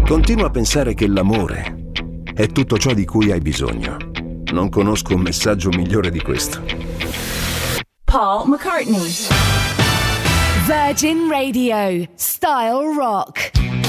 Continua a pensare che l'amore è tutto ciò di cui hai bisogno. Non conosco un messaggio migliore di questo. Paul McCartney. Virgin Radio, Style Rock.